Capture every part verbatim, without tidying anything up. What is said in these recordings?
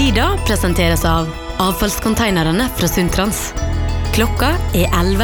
Nyda presenteres av avfallskonteinerne fra Sundtrans. Klokka er elleve.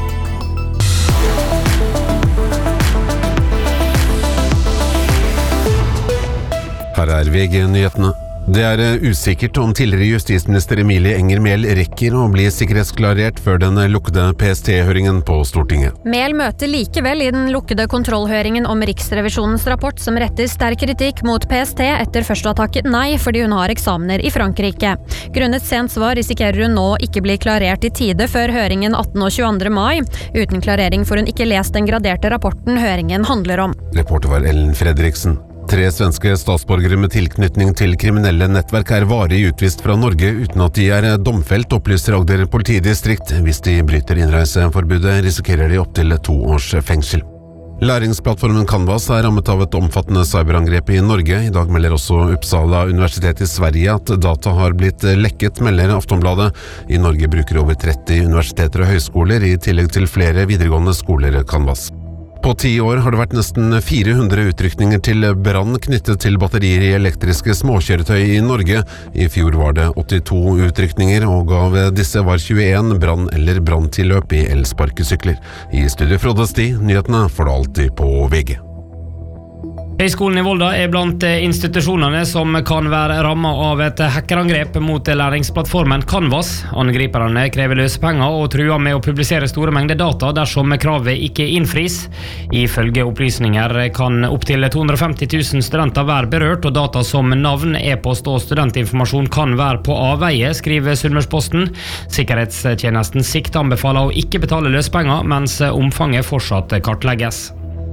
Her er V G-nyhetene. Det er usikkert om tidligere justisminister Emilie Enger Mehl rekker å bli sikkerhetsklarert før den lukkede P S T-høringen på Stortinget. Mehl møter likevel i den lukkede kontrollhøringen om Riksrevisjonens rapport som retter sterk kritikk mot P S T etter først å ha takket nei fordi hun har eksamener i Frankrike. Grunnet sent svar risikerer hun nå ikke bli klarert i tide før høringen attende og tjueandre mai. Uten klarering får hun ikke lest den graderte rapporten høringen handler om. Reporter var Ellen Fredriksen. Tre svenske statsborgere med tilknytning til kriminelle nettverk er varig utvist fra Norge uten at de er domfelt, opplyser Agder politidistrikt. Hvis de bryter innreiseforbudet, risikerer de opp til to års fengsel. Læringsplattformen Canvas er rammet av et omfattende cyberangrep i Norge. I dag melder også Uppsala universitet i Sverige at data har blitt lekket, melder Aftonbladet. I Norge bruker over tretti universiteter og høyskoler, i tillegg til flere videregående skoler Canvas. På ti år har det vært nesten fire hundre utrykninger til brann knyttet til batterier i elektriske småkjøretøy i Norge. I fjor var det åttito utrykninger, og av disse var tjueen brann- eller branntilløp i elsparkesykler. I studio Frode Sti, nyhetene får du alltid på V G. Høgskolen i Volda er blant institusjonene som kan være rammet av et hackerangrep mot læringsplattformen Canvas. Angriperne krever løsepenger og truer med å publisere store mengder data dersom kravet ikke innfris. Ifølge opplysninger kan opp til to hundre og femti tusen studenter være berørt, og data som navn, e-post og studentinformasjon kan være på avveie, skriver Sunnmørsposten. Sikkerhetstjenesten Sikt anbefaler å ikke betale løsepenger, mens omfanget fortsatt kartlegges.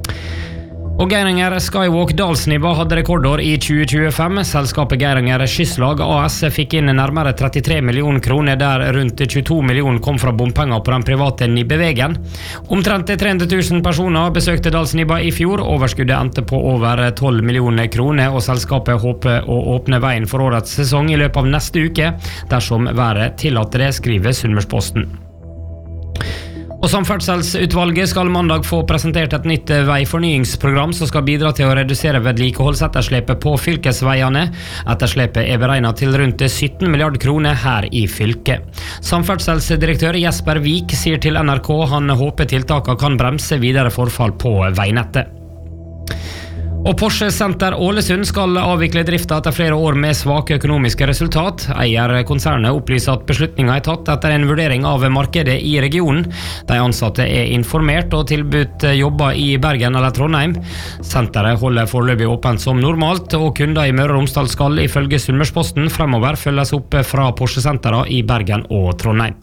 Og Geiranger Skywalk Dalsnibba hadde rekordår i tjue tjuefem. Selskapet Geiranger Skysslag A S fikk inn nærmere trettitre millioner kroner, der rundt tjueto millioner kom fra bompenger på den private Nibbevegen. Omtrent tre hundre tusen personer besøkte Dalsnibba i fjor. Overskuddet endte på over tolv millioner kroner, og selskapet håper å åpne veien for årets sesong i løpet av neste uke, dersom været tillater det, skriver Sunnmørsposten. Og Samferdselsutvalget skal mandag få presentert et nytt veifornyingsprogram som skal bidra til å redusere vedlikeholdsetterslepet på fylkesveiene. Etterslepet er beregnet til rundt sytten milliarder kroner her i fylket. Samferdselsdirektør Jesper Vik sier til N R K han håper tiltakene kan bremse videre forfall på veinettet. Og Porsche Center Ålesund skal avvikle drifta etter flere år med svake økonomiske resultat. Eierkonsernet opplyser at beslutningen er tatt etter en vurdering av markedet i regionen. De ansatte er informert og tilbudt jobber i Bergen eller Trondheim. Senteret holder foreløpig åpent som normalt, og kunder i Møre og Romsdal skal ifølge Sunnmørsposten fremover følges opp fra Porsche Centera i Bergen og Trondheim.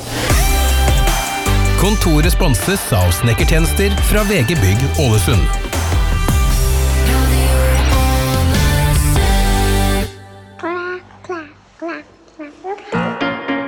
Kontoret sponses av snekkertjenester fra V G Bygg Ålesund.